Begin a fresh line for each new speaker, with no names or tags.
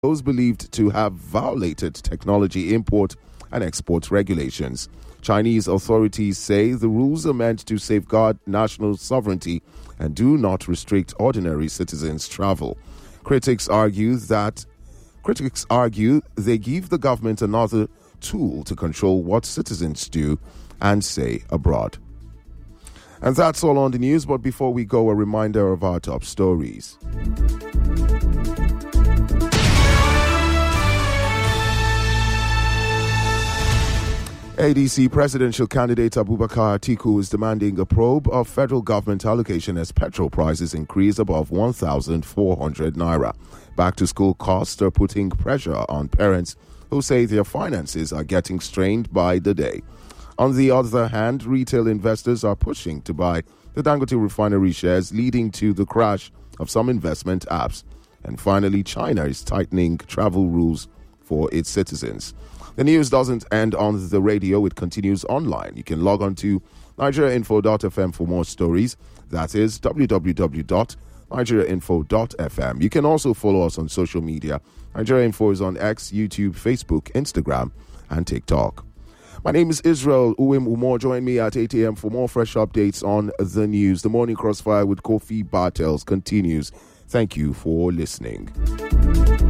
those believed to have violated technology import and export regulations. Chinese authorities say the rules are meant to safeguard national sovereignty and do not restrict ordinary citizens' travel. Critics argue they give the government another tool to control what citizens do and say abroad. And that's all on the news, but before we go, a reminder of our top stories. ADC presidential candidate Abubakar Atiku is demanding a probe of federal government allocation as petrol prices increase above 1,400 naira. Back-to-school costs are putting pressure on parents who say their finances are getting strained by the day. On the other hand, retail investors are pushing to buy the Dangote refinery shares, leading to the crash of some investment apps. And finally, China is tightening travel rules for its citizens. The news doesn't end on the radio, it continues online. You can log on to nigeriainfo.fm for more stories. That is www.nigeriainfo.fm. You can also follow us on social media. Nigeria Info is on X, YouTube, Facebook, Instagram, and TikTok. My name is Israel Uwim Umor. Join me at 8 a.m. for more fresh updates on the news. The Morning Crossfire with Kofi Bartels continues. Thank you for listening.